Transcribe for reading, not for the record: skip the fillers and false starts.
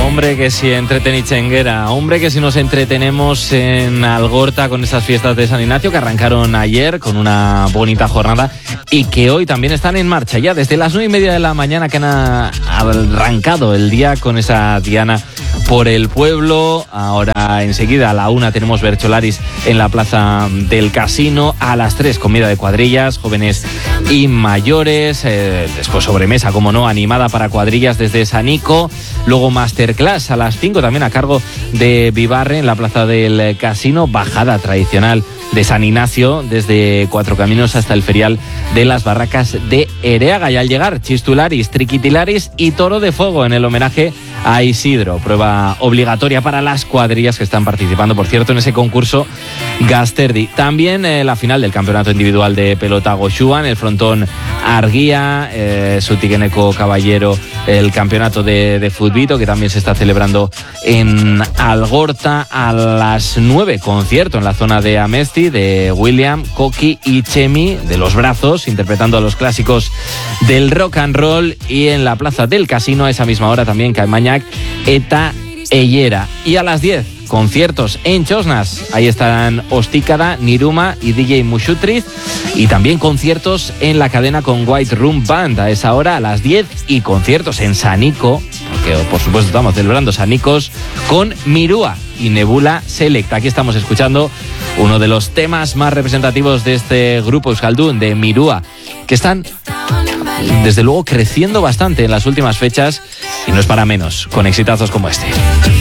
Hombre, que si entretenichenguera, hombre, que si nos entretenemos en Algorta con esas fiestas de San Ignacio que arrancaron ayer con una bonita jornada y que hoy también están en marcha ya desde las 9:30 de la mañana, que han arrancado el día con esa diana por el pueblo. Ahora enseguida a la 1 tenemos Bercholaris en la plaza del Casino, a las 3 comida de cuadrillas, jóvenes y mayores, después sobremesa, como no, animada para cuadrillas desde Sanico, luego masterclass a las 5 también a cargo de Vivarre en la plaza del Casino, bajada tradicional de San Ignacio desde Cuatro Caminos hasta el ferial de las Barracas de Ereaga, y al llegar Chistularis, Triquitilaris y Toro de Fuego en el homenaje a Isidro, prueba obligatoria para las cuadrillas que están participando, por cierto, en ese concurso Gasterdi. También la final del campeonato individual de pelota Goxuan, el frontón Arguía, Sutiqueneco Caballero, el campeonato de futbito que también se está celebrando en Algorta. A las 9 concierto en la zona de Amesti de William, Coqui y Chemi de Los Brazos, interpretando a los clásicos del rock and roll, y en la plaza del Casino a esa misma hora también Caimañac, Eta Ellera. Y a las 10 conciertos en Chosnas, ahí estarán Ostícada, Niruma y DJ Mushutriz, y también conciertos en la cadena con White Room Band a esa hora a las 10, y conciertos en Sanico, porque por supuesto estamos celebrando Sanicos, con Mirúa y Nebula Select. Aquí estamos escuchando uno de los temas más representativos de este grupo euskaldun, de Mirúa, que están desde luego creciendo bastante en las últimas fechas, y no es para menos, con exitazos como este.